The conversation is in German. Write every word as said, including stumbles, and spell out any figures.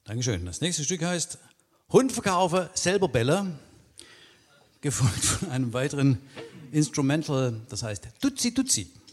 Dankeschön. Das nächste Stück heißt Hund verkaufe, selber Bälle, gefolgt von einem weiteren Instrumental, das heißt Tutsi Tutsi.